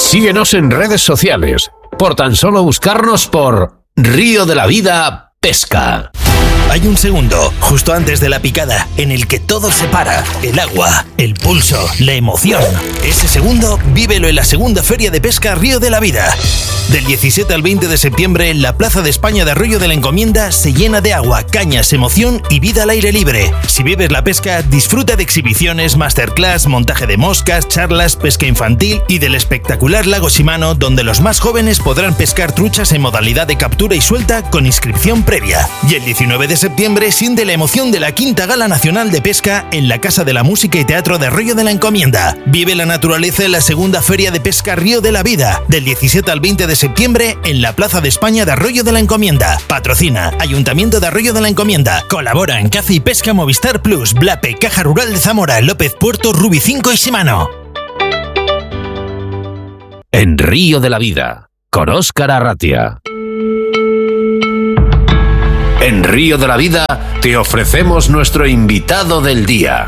Síguenos en redes sociales, por tan solo buscarnos por Río de la Vida Pesca. Hay un segundo, justo antes de la picada, en el que todo se para. El agua, el pulso, la emoción. Ese segundo, vívelo en la segunda Feria de Pesca Río de la Vida. Del 17 al 20 de septiembre, la Plaza de España de Arroyo de la Encomienda se llena de agua, cañas, emoción y vida al aire libre. Si vives la pesca, disfruta de exhibiciones, masterclass, montaje de moscas, charlas, pesca infantil y del espectacular lago Shimano, donde los más jóvenes podrán pescar truchas en modalidad de captura y suelta con inscripción previa. Y el 19 de septiembre siente la emoción de la Quinta Gala Nacional de Pesca en la Casa de la Música y Teatro de Arroyo de la Encomienda. Vive la naturaleza en la segunda Feria de Pesca Río de la Vida, del 17 al 20 de septiembre en la Plaza de España de Arroyo de la Encomienda. Patrocina Ayuntamiento de Arroyo de la Encomienda. Colabora en Caza y Pesca Movistar Plus, Blape, Caja Rural de Zamora, López Puerto, Rubi 5 y Shimano. En Río de la Vida, con Óscar Arratia. En Río de la Vida te ofrecemos nuestro invitado del día.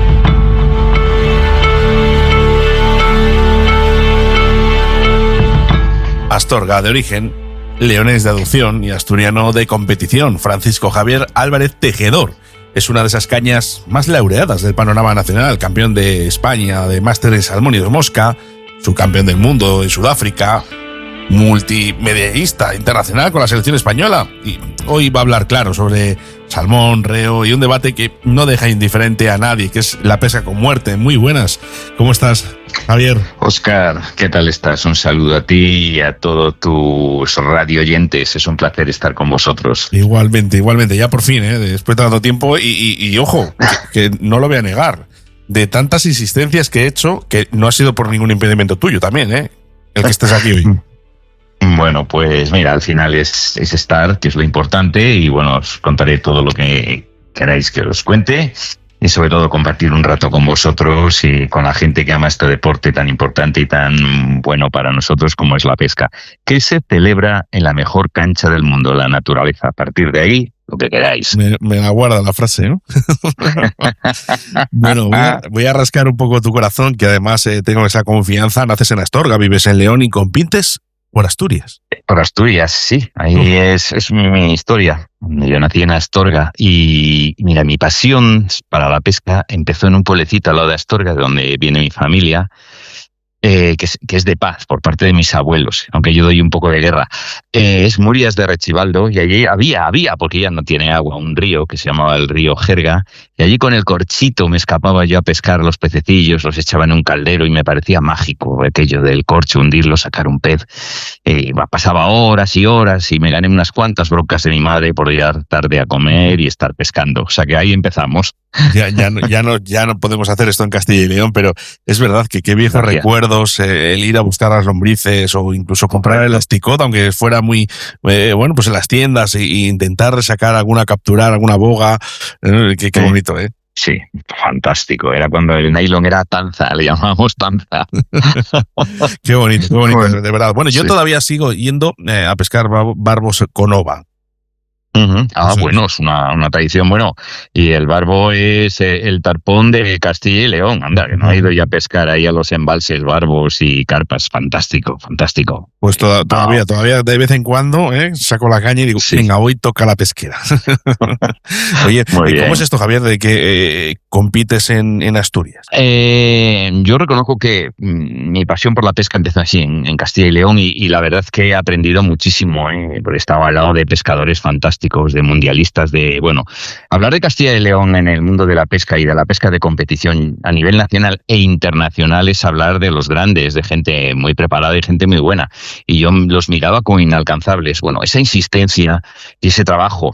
Astorga de origen, leonés de adopción y asturiano de competición, Francisco Javier Álvarez Tejedor. Es una de esas cañas más laureadas del panorama nacional, campeón de España de máster en salmón y de mosca, subcampeón del mundo en Sudáfrica, multimedialista internacional con la selección española. Y hoy va a hablar, claro, sobre salmón, reo y un debate que no deja indiferente a nadie, que es la pesca con muerte. Muy buenas. ¿Cómo estás, Javier? Óscar, ¿qué tal estás? Un saludo a ti y a todos tus radio oyentes. Es un placer estar con vosotros. Igualmente. Ya por fin, después de tanto tiempo. Y ojo, que no lo voy a negar. De tantas insistencias que he hecho, que no ha sido por ningún impedimento tuyo también, el que estés aquí hoy. Bueno, pues mira, al final es estar, que es lo importante, y bueno, os contaré todo lo que queráis que os cuente, y sobre todo compartir un rato con vosotros y con la gente que ama este deporte tan importante y tan bueno para nosotros como es la pesca, que se celebra en la mejor cancha del mundo, la naturaleza. A partir de ahí, lo que queráis. Me la guarda la frase, ¿no? Bueno, voy a rascar un poco tu corazón, que además tengo esa confianza. Naces en Astorga, vives en León y compites por Asturias. Por Asturias, sí. Ahí es mi historia. Yo nací en Astorga y mira, mi pasión para la pesca empezó en un pueblecito al lado de Astorga, de donde viene mi familia, que es de Paz, por parte de mis abuelos, aunque yo doy un poco de guerra. Es Murias de Rechibaldo, y allí había, porque ya no tiene agua, un río que se llamaba el río Jerga, y allí con el corchito me escapaba yo a pescar los pececillos, los echaba en un caldero y me parecía mágico aquello del corcho, hundirlo, sacar un pez. Pasaba horas y horas y me gané unas cuantas broncas de mi madre por llegar tarde a comer y estar pescando. O sea que ahí empezamos. Ya no podemos hacer esto en Castilla y León, pero es verdad que qué viejos recuerdos, el ir a buscar las lombrices o incluso comprar el asticot, aunque fuera muy pues en las tiendas, e intentar sacar capturar alguna boga. Qué bonito, ¿eh? Sí, fantástico. Era cuando el nylon era tanza, le llamábamos tanza. Qué bonito, de verdad. Bueno, yo todavía sigo yendo a pescar barbos con ova. Bueno, es una tradición. Bueno, y el barbo es el tarpón de Castilla y León. Anda, que no ha ido ya a pescar ahí a los embalses, barbos y carpas. Fantástico. Pues todavía de vez en cuando saco la caña y digo, venga, hoy toca la pesquera. Oye, ¿cómo es esto, Javier, de que compites en Asturias? Yo reconozco que mi pasión por la pesca empezó así en Castilla y León, y la verdad es que he aprendido muchísimo, porque estaba al lado de pescadores fantásticos, de mundialistas, hablar de Castilla y León en el mundo de la pesca y de la pesca de competición a nivel nacional e internacional es hablar de los grandes, de gente muy preparada y gente muy buena. Y yo los miraba como inalcanzables. Bueno, esa insistencia y ese trabajo,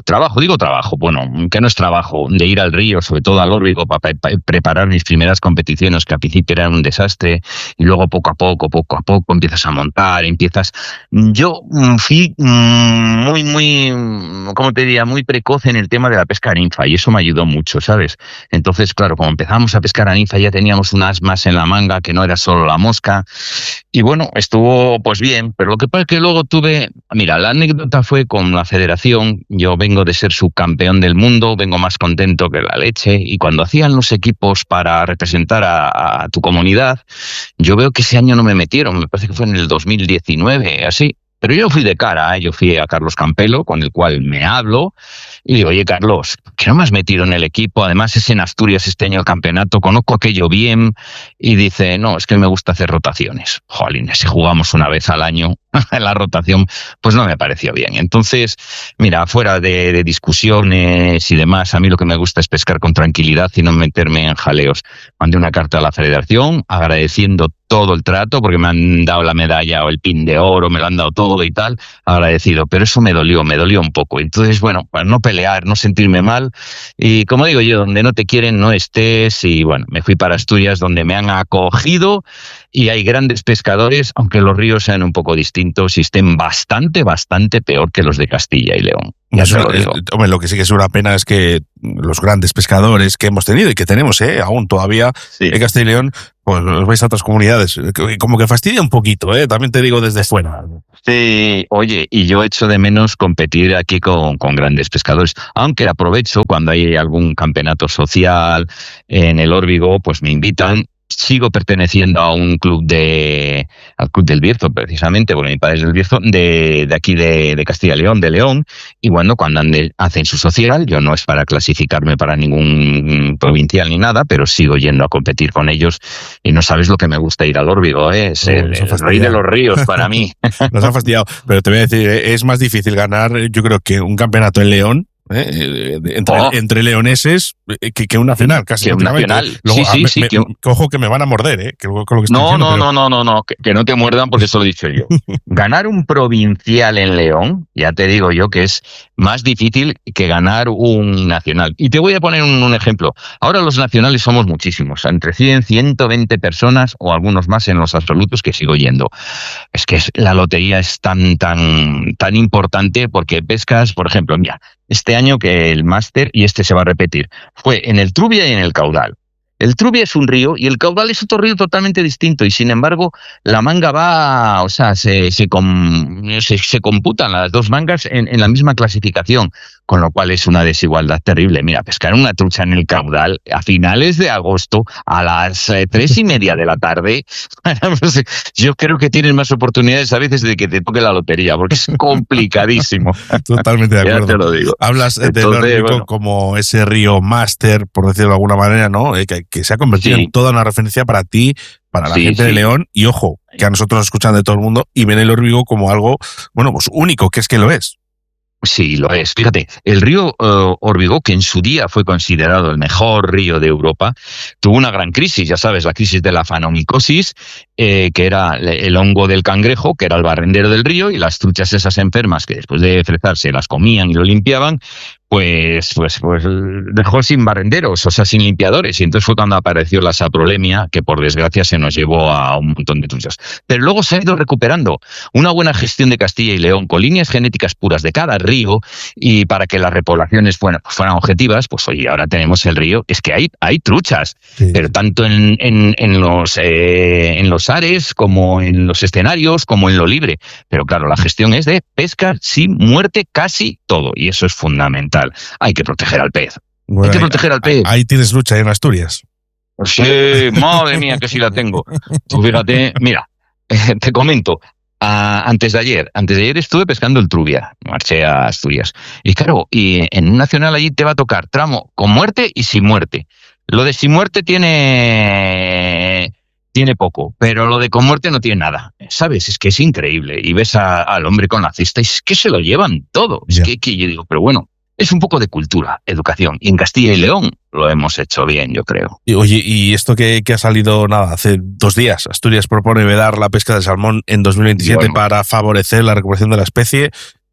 que no es trabajo, de ir al río, sobre todo al Órbigo, para preparar mis primeras competiciones, que al principio eran un desastre, y luego poco a poco empiezas a montar, Yo fui muy, ¿cómo te diría?, muy precoz en el tema de la pesca a ninfa, y eso me ayudó mucho, ¿sabes? Entonces, claro, como empezamos a pescar a ninfa, ya teníamos un as más en la manga, que no era solo la mosca, y bueno, estuvo pues bien, pero lo que pasa es que luego la anécdota fue con la federación. Yo vengo de ser subcampeón del mundo, vengo más contento que la leche, y cuando hacían los equipos para representar a tu comunidad, yo veo que ese año no me metieron, me parece que fue en el 2019, así. Pero yo fui de cara, yo fui a Carlos Campelo, con el cual me hablo, y digo, oye, Carlos, ¿qué no me has metido en el equipo? Además es en Asturias este año el campeonato, conozco aquello bien, y dice, no, es que me gusta hacer rotaciones. Jolín, si jugamos una vez al año, la rotación, pues no me pareció bien. Entonces, mira, fuera de discusiones y demás, a mí lo que me gusta es pescar con tranquilidad y no meterme en jaleos. Mandé una carta a la federación agradeciendo todo el trato, porque me han dado la medalla o el pin de oro, me lo han dado todo y tal, agradecido, pero eso me dolió un poco. Entonces, bueno, para no pelear, no sentirme mal, y como digo yo, donde no te quieren no estés, y bueno, me fui para Asturias, donde me han acogido, y hay grandes pescadores, aunque los ríos sean un poco distintos y estén bastante peor que los de Castilla y León. Hombre, lo que sí que es una pena es que los grandes pescadores que hemos tenido y que tenemos aún todavía en Castilla y León, pues los vais a otras comunidades. Como que fastidia un poquito, también te digo desde fuera. Sí, oye, y yo echo de menos competir aquí con grandes pescadores, aunque aprovecho cuando hay algún campeonato social en el Órbigo, pues me invitan. Sigo perteneciendo a un club al Club del Bierzo, precisamente, porque mi padre es del Bierzo, de aquí de Castilla y León, de León, y bueno, cuando hacen su social, yo no es para clasificarme para ningún provincial ni nada, pero sigo yendo a competir con ellos, y no sabes lo que me gusta ir al Órbigo, es el rey de los ríos para mí. Nos ha fastidiado, pero te voy a decir, es más difícil ganar, yo creo, que un campeonato en León, entre leoneses que un nacional, casi. Que un nacional. Luego, sí. Ojo que me van a morder, con lo que no, que no te muerdan, porque eso lo he dicho yo. Ganar un provincial en León, ya te digo yo que es más difícil que ganar un nacional. Y te voy a poner un ejemplo. Ahora los nacionales somos muchísimos, entre 100, 120 personas o algunos más en los absolutos, que sigo yendo. Es que la lotería es tan importante, porque pescas, por ejemplo, mira, este año que el máster, y este se va a repetir, fue en el Trubia y en el Caudal. El Trubia es un río y el Caudal es otro río totalmente distinto, y sin embargo la manga va, o sea, se computan las dos mangas en la misma clasificación, con lo cual es una desigualdad terrible. Mira, pescar una trucha en el Caudal a finales de agosto a las 3:30 de la tarde, yo creo que tienes más oportunidades a veces de que te toque la lotería, porque es complicadísimo. Totalmente de acuerdo. Ya te lo digo. Hablas del Órbigo como ese río máster, por decirlo de alguna manera, ¿no? Que se ha convertido en toda una referencia para ti, para la gente de León, y ojo, que a nosotros nos escuchan de todo el mundo, y ven el Órbigo como algo, bueno, pues único, que es que lo es. Sí, lo es. Fíjate, el río Órbigo, que en su día fue considerado el mejor río de Europa, tuvo una gran crisis, ya sabes, la crisis de la fanomicosis, que era el hongo del cangrejo, que era el barrendero del río, y las truchas esas enfermas que después de fresarse las comían y lo limpiaban, pues dejó sin barrenderos, o sea, sin limpiadores. Y entonces fue cuando apareció la saprolemia, que por desgracia se nos llevó a un montón de truchas. Pero luego se ha ido recuperando. Una buena gestión de Castilla y León, con líneas genéticas puras de cada río, y para que las repoblaciones fueran objetivas, pues oye, ahora tenemos el río. Es que hay truchas, pero tanto en los ares, como en los escenarios, como en lo libre. Pero claro, la gestión es de pesca sin muerte casi todo, y eso es fundamental. Hay que proteger al pez. Bueno, hay que proteger al pez. Ahí tienes lucha en Asturias. Sí, madre mía, que sí la tengo. Tú fíjate, mira, te comento. Antes de ayer estuve pescando el Trubia, marché a Asturias. Y claro, y en un nacional allí te va a tocar tramo con muerte y sin muerte. Lo de sin muerte tiene poco, pero lo de con muerte no tiene nada. ¿Sabes? Es que es increíble. Y ves al hombre con la cesta y es que se lo llevan todo. Es que yo digo, pero bueno, es un poco de cultura, educación. Y en Castilla y León lo hemos hecho bien, yo creo. Y, oye, y esto que ha salido, hace 2 días, Asturias propone vedar la pesca de salmón en 2027 para favorecer la recuperación de la especie.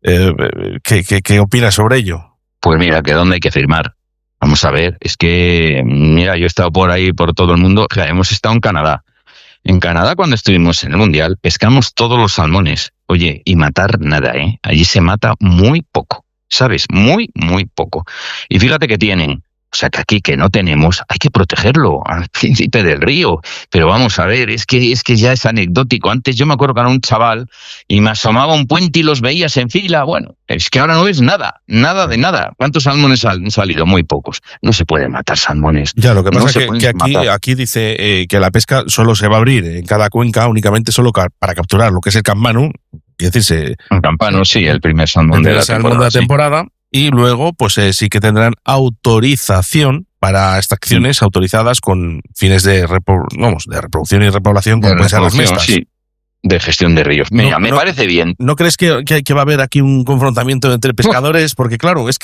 ¿Qué opinas sobre ello? Pues mira, que dónde hay que firmar. Vamos a ver, es que, mira, yo he estado por ahí, por todo el mundo. O sea, hemos estado en Canadá. En Canadá, cuando estuvimos en el Mundial, pescamos todos los salmones. Oye, y matar nada, Allí se mata muy poco, ¿sabes? Muy poco. Y fíjate que tienen O sea que aquí que no tenemos, hay que protegerlo al príncipe del río. Pero vamos a ver, es que ya es anecdótico. Antes yo me acuerdo que era un chaval y me asomaba a un puente y los veías en fila. Bueno, es que ahora no ves nada de nada. ¿Cuántos salmones han salido? Muy pocos. No se pueden matar salmones. Ya, lo que pasa es que aquí dice que la pesca solo se va a abrir en cada cuenca únicamente solo para capturar lo que es el campano. Es decir, el campano, sí, el primer salmón de la temporada. Y luego, pues sí que tendrán autorización para extracciones autorizadas con fines de reproducción y repoblación, como pueden ser las mestas. Sí, de gestión de ríos. Me parece bien. ¿No crees que va a haber aquí un confrontamiento entre pescadores? Porque claro, es que...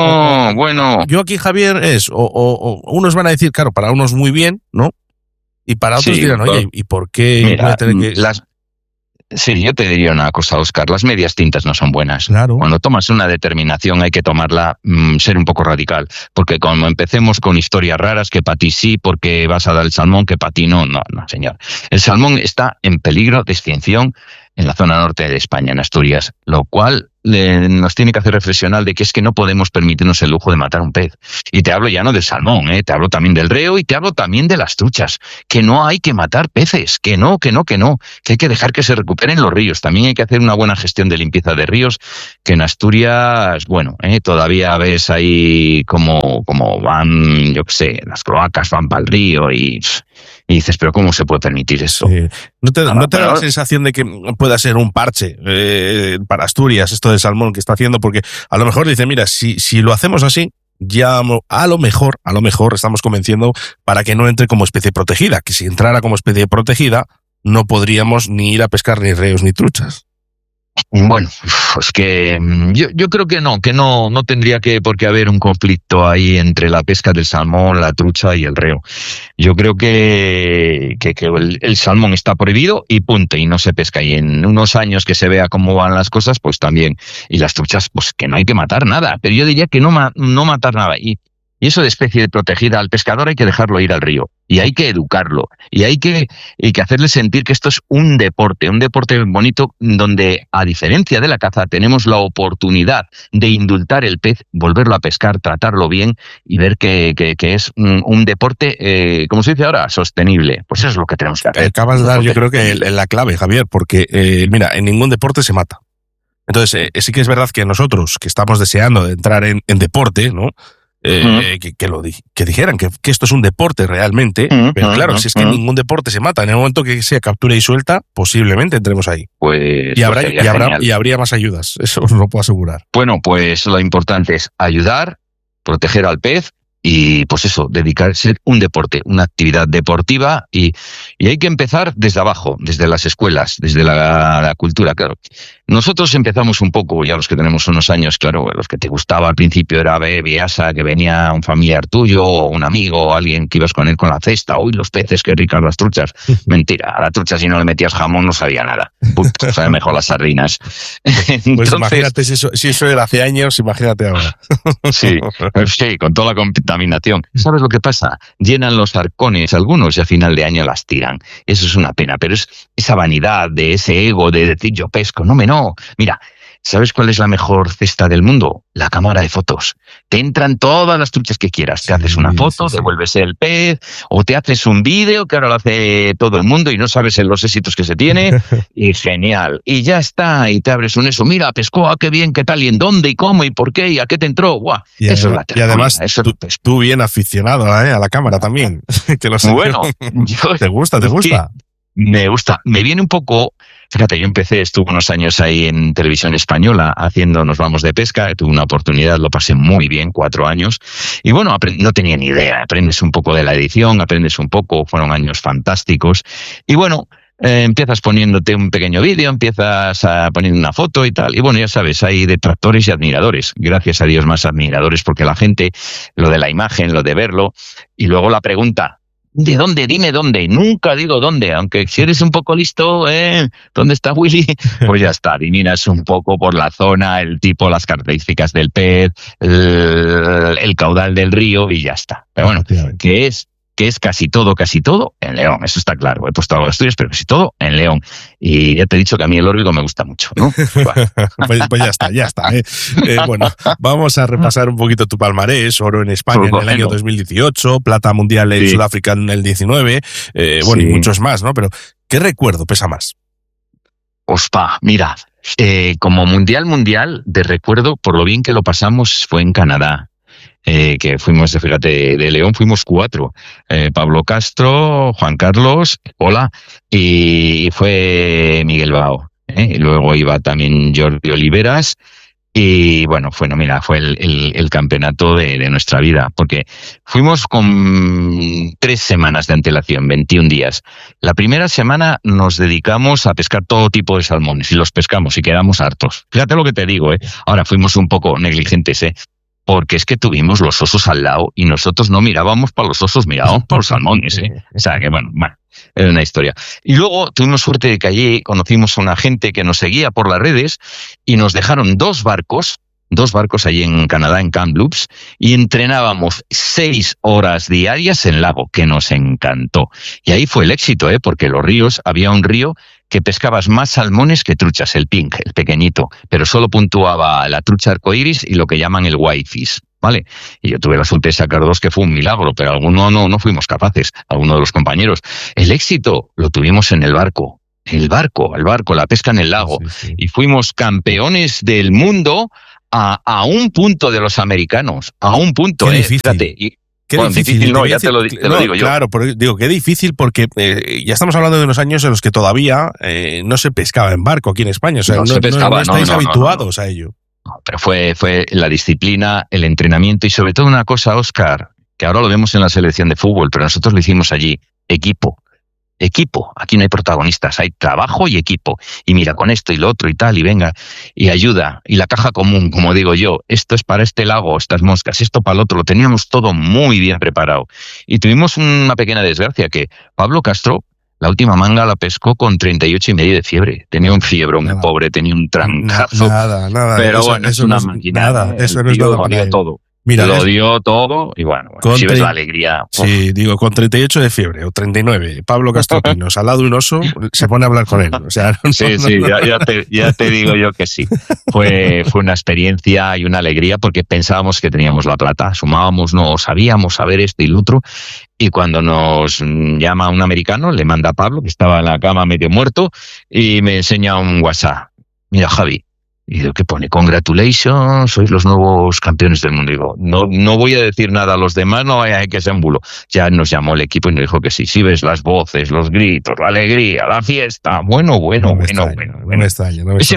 Bueno. Yo aquí, Javier, o unos van a decir, claro, para unos muy bien, ¿no? Y para otros dirán, oye, ¿y por qué mira, voy a tener que...? Sí, yo te diría una cosa, Óscar, las medias tintas no son buenas. Claro. Cuando tomas una determinación hay que tomarla, ser un poco radical, porque como empecemos con historias raras, que para ti sí, porque vas a dar el salmón, que para ti no, señor. El salmón está en peligro de extinción en la zona norte de España, en Asturias, lo cual nos tiene que hacer reflexionar de que es que no podemos permitirnos el lujo de matar un pez. Y te hablo ya no del salmón, te hablo también del reo y te hablo también de las truchas, que no hay que matar peces, que hay que dejar que se recuperen los ríos. También hay que hacer una buena gestión de limpieza de ríos, que en Asturias, todavía ves ahí como van, yo qué sé, las cloacas van para el río y dices, pero ¿cómo se puede permitir eso? Sí. ¿No te da la sensación de que pueda ser un parche para Asturias esto del salmón que está haciendo? Porque a lo mejor dice, mira, si lo hacemos así, ya a lo mejor estamos convenciendo para que no entre como especie protegida, que si entrara como especie protegida no podríamos ni ir a pescar ni reos ni truchas. Bueno, es que yo creo que no tendría por qué haber un conflicto ahí entre la pesca del salmón, la trucha y el reo. Yo creo que el salmón está prohibido y punto, y no se pesca. Y en unos años que se vea cómo van las cosas, pues también. Y las truchas, pues que no hay que matar nada. Pero yo diría que no matar nada. Y eso de especie protegida al pescador hay que dejarlo ir al río. Y hay que educarlo. Y hay que hacerle sentir que esto es un deporte bonito donde, a diferencia de la caza, tenemos la oportunidad de indultar el pez, volverlo a pescar, tratarlo bien y ver que es un deporte, como se dice ahora, sostenible. Pues eso es lo que tenemos que hacer. Acabas de dar, yo creo que la clave, Javier, porque, mira, en ningún deporte se mata. Entonces, sí que es verdad que nosotros, que estamos deseando de entrar en deporte, ¿no? Que dijeran que esto es un deporte realmente, pero claro, si es que en ningún deporte se mata, en el momento que sea captura y suelta, posiblemente entremos ahí. Pues y habría más ayudas, eso os lo puedo asegurar. Bueno, pues lo importante es ayudar, proteger al pez y pues eso, dedicarse a un deporte, una actividad deportiva y hay que empezar desde abajo, desde las escuelas, desde la cultura, claro. Nosotros empezamos un poco, ya los que tenemos unos años, claro, los que te gustaba al principio era Biasa, que venía un familiar tuyo, o un amigo, o alguien que ibas con él con la cesta, uy, los peces, qué ricas las truchas. Mentira, a la trucha si no le metías jamón no sabía nada. Sabe mejor las sardinas. Entonces, pues imagínate si eso era hace años, imagínate ahora. Sí, con toda la contaminación. ¿Sabes lo que pasa? Llenan los arcones algunos y a final de año las tiran. Eso es una pena, pero es esa vanidad de ese ego de decir yo pesco, no. Mira, ¿sabes cuál es la mejor cesta del mundo? La cámara de fotos. Te entran todas las truchas que quieras. Te haces una foto, devuelves el pez, o te haces un vídeo, que ahora lo hace todo el mundo y no sabes los éxitos que se tiene. Y genial. Y ya está. Y te abres un eso. Mira, pescó, qué bien, qué tal, y en dónde, y cómo, y por qué, y a qué te entró. ¡Guau! Eso es la terapia. Y además, tú bien aficionado a la cámara también. Que lo sé. Bueno, ¿Te gusta? Me gusta. Me viene un poco... Fíjate, yo estuve unos años ahí en Televisión Española haciendo Nos Vamos de Pesca, tuve una oportunidad, lo pasé muy bien, 4 años, y bueno, no tenía ni idea, aprendes un poco de la edición, fueron años fantásticos, y bueno, empiezas poniéndote un pequeño vídeo, empiezas a poner una foto y tal, y bueno, ya sabes, hay detractores y admiradores, gracias a Dios más admiradores, porque la gente, lo de la imagen, lo de verlo, y luego la pregunta, ¿de dónde? Dime dónde. Nunca digo dónde, aunque si eres un poco listo, ¿dónde está Willy? Pues ya está, adivinas un poco por la zona, el tipo, las características del pez, el caudal del río y ya está. Pero bueno, que es que es casi todo en León, eso está claro. He puesto algo de Asturias, pero casi todo en León. Y ya te he dicho que a mí el órbigo me gusta mucho, ¿no? Pues ya está. Bueno, vamos a repasar un poquito tu palmarés. Oro en España en el año 2018, plata mundial en Sudáfrica en el 19, y muchos más, ¿no? Pero, ¿qué recuerdo pesa más? Ospa, mira, como mundial, de recuerdo, por lo bien que lo pasamos, fue en Canadá. Que fuimos, fíjate, de León fuimos 4. Pablo Castro, Juan Carlos, hola, y fue Miguel Bao. Y luego iba también Jordi Oliveras. Y bueno, fue el campeonato de nuestra vida, porque fuimos con 3 semanas de antelación, 21 días. La primera semana nos dedicamos a pescar todo tipo de salmones y los pescamos y quedamos hartos. Fíjate lo que te digo, Ahora fuimos un poco negligentes, porque es que tuvimos los osos al lado y nosotros no mirábamos para los osos, mirábamos para los salmones, O sea, que bueno, era una historia. Y luego tuvimos suerte de que allí conocimos a una gente que nos seguía por las redes y nos dejaron 2 barcos allí en Canadá, en Kamloops, y entrenábamos 6 horas diarias en lago, que nos encantó. Y ahí fue el éxito, porque los ríos, había un río que pescabas más salmones que truchas, el pink, el pequeñito, pero solo puntuaba la trucha arcoíris y lo que llaman el whitefish, ¿vale? Y yo tuve la suerte de sacar 2, que fue un milagro, pero alguno no fuimos capaces, alguno de los compañeros. El éxito lo tuvimos en el barco, la pesca en el lago, y fuimos campeones del mundo a un punto de los americanos, a un punto, fíjate. Qué difícil, ya te lo digo yo. Claro, digo, qué difícil, porque ya estamos hablando de unos años en los que todavía no se pescaba en barco aquí en España. O sea, no estáis habituados a ello. No, pero fue la disciplina, el entrenamiento y sobre todo una cosa, Óscar, que ahora lo vemos en la selección de fútbol, pero nosotros lo hicimos allí, equipo. Aquí no hay protagonistas, hay trabajo y equipo. Y mira, con esto y lo otro y tal, y venga, y ayuda. Y la caja común, como digo yo, esto es para este lago, estas moscas, esto para el otro, lo teníamos todo muy bien preparado. Y tuvimos una pequeña desgracia, que Pablo Castro, la última manga la pescó con 38,5 de fiebre. Tenía un fiebrón, el pobre, tenía un trancazo. Nada. Pero eso, bueno, es una máquina. Eso no es nada. Todo. Mira, lo dio todo y bueno, si ves la alegría. Sí, digo, con 38 de fiebre o 39, Pablo Castro Pinos al lado de un oso, se pone a hablar con él. O sea, ya te digo yo que sí. Fue una experiencia y una alegría, porque pensábamos que teníamos la plata, sumábamos, no sabíamos saber esto y lo otro. Y cuando nos llama un americano, le manda a Pablo, que estaba en la cama medio muerto, y me enseña un WhatsApp. Mira, Javi. Y digo, ¿qué pone? Congratulations, sois los nuevos campeones del mundo. Digo, no voy a decir nada a los demás, no hay que ser embulo. Ya nos llamó el equipo y nos dijo que sí. Sí ves las voces, los gritos, la alegría, la fiesta. Bueno. No me extraña. Ese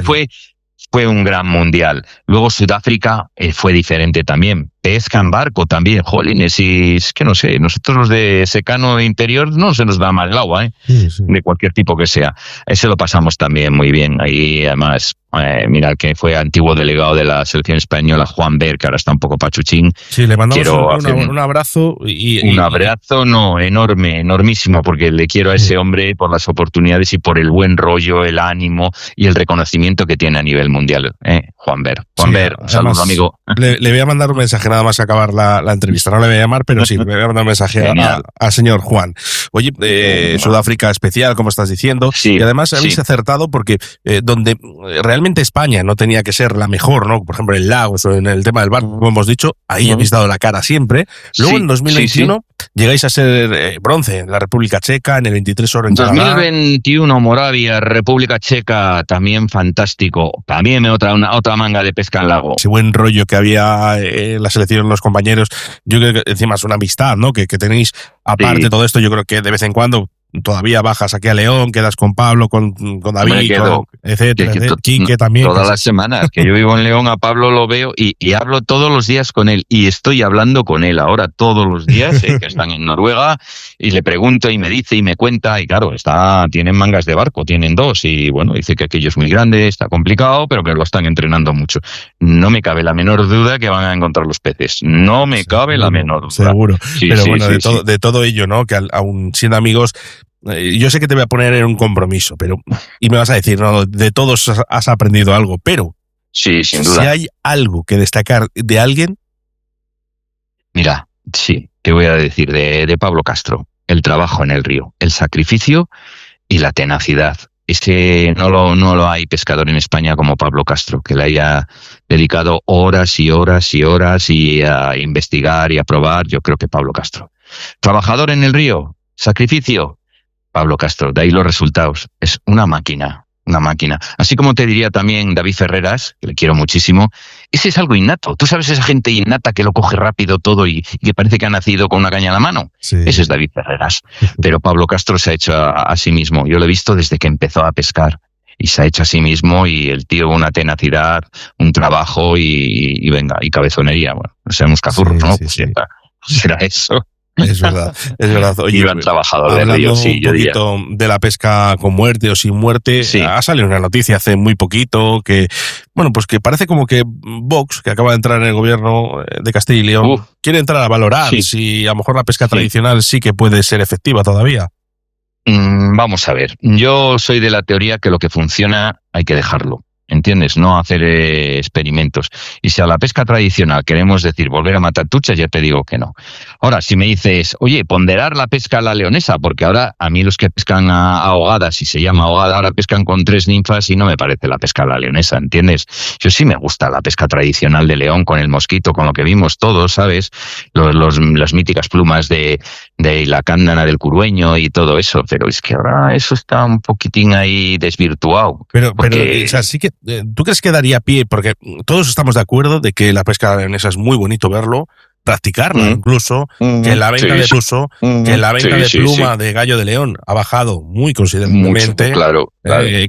fue un gran mundial. Luego Sudáfrica fue diferente también. Pesca en barco también, jolines, y es que no sé, nosotros los de secano interior no se nos da mal el agua, Sí. De cualquier tipo que sea. Ese lo pasamos también muy bien. Ahí además, mira, que fue antiguo delegado de la selección española, Juan Ver, que ahora está un poco pachuchín. Sí, le mandamos un abrazo. Un abrazo, enorme, enormísimo, porque le quiero a ese hombre por las oportunidades y por el buen rollo, el ánimo y el reconocimiento que tiene a nivel mundial, Juan Ver. Juan Ver, un saludo, amigo. Le voy a mandar un mensaje nada más acabar la entrevista. No le voy a llamar, pero sí, le voy a mandar un mensaje al señor Juan. Oye, Sudáfrica especial, como estás diciendo, y además habéis acertado, porque donde realmente España no tenía que ser la mejor, ¿no? Por ejemplo, en Lagos o en el tema del barco, como hemos dicho, ahí habéis dado la cara siempre. Luego en 2021 llegáis a ser bronce en la República Checa, en el 23 oro en Canadá. 2021 Moravia, República Checa, también fantástico. También otra manga de pesca en lago. Ese buen rollo que había en la selección, los compañeros. Yo creo que encima es una amistad, ¿no? Que tenéis, aparte de todo esto, yo creo que de vez en cuando todavía bajas aquí a León, quedas con Pablo, con David, etcétera, Quique también. Todas las semanas que yo vivo en León, a Pablo lo veo y hablo todos los días con él, y estoy hablando con él ahora todos los días, que están en Noruega, y le pregunto y me dice y me cuenta, y claro, tienen mangas de barco, tienen 2, y bueno, dice que aquello es muy grande, está complicado, pero que lo están entrenando mucho. No me cabe la menor duda que van a encontrar los peces, no me cabe la menor duda. Seguro, pero bueno, de todo ello, ¿no? Que aún siendo amigos, yo sé que te voy a poner en un compromiso, y me vas a decir, no, de todos has aprendido algo, pero sí, sin duda. Si hay algo que destacar de alguien. Mira, Sí, ¿qué voy a decir de Pablo Castro? El trabajo en el río, el sacrificio y la tenacidad. Es que no lo hay pescador en España como Pablo Castro, que le haya dedicado horas y horas y horas y a investigar y a probar. Yo creo que Pablo Castro. Trabajador en el río, sacrificio, Pablo Castro. De ahí los resultados. Es una máquina. Una máquina. Así como te diría también David Ferreras, que le quiero muchísimo, ese es algo innato. Tú sabes esa gente innata que lo coge rápido todo y que parece que ha nacido con una caña en la mano. Sí. Ese es David Ferreras. Pero Pablo Castro se ha hecho a sí mismo. Yo lo he visto desde que empezó a pescar y se ha hecho a sí mismo, y el tío una tenacidad, un trabajo y venga, y cabezonería. Bueno, no seamos cazurros, sí, ¿no? Sí, pues será eso. Es verdad, es verdad. Oye, gran trabajador hablando del río, sí, un poquito de la pesca con muerte o sin muerte, sí. Ha salido una noticia hace muy poquito que, bueno, pues que parece como que Vox, que acaba de entrar en el gobierno de Castilla y León, quiere entrar a valorar si a lo mejor la pesca tradicional sí que puede ser efectiva todavía. Vamos a ver, yo soy de la teoría que lo que funciona hay que dejarlo. ¿Entiendes? No hacer experimentos. Y si a la pesca tradicional queremos decir volver a matar truchas, ya te digo que no. Ahora, si me dices, oye, ponderar la pesca a la leonesa, porque ahora a mí los que pescan a ahogadas, y se llama ahogada, ahora pescan con 3 ninfas y no me parece la pesca a la leonesa, ¿entiendes? Yo sí me gusta la pesca tradicional de León, con el mosquito, con lo que vimos todos, ¿sabes? Las míticas plumas de la cándana del curueño y todo eso, pero es que ahora eso está un poquitín ahí desvirtuado. Pero o sea, sí que ¿tú crees que daría pie? Porque todos estamos de acuerdo de que la pesca leonesa es muy bonito verlo, practicarla incluso, que la venta de pluso, que la venta de pluma de gallo de león ha bajado muy considerablemente. Mucho, claro. Que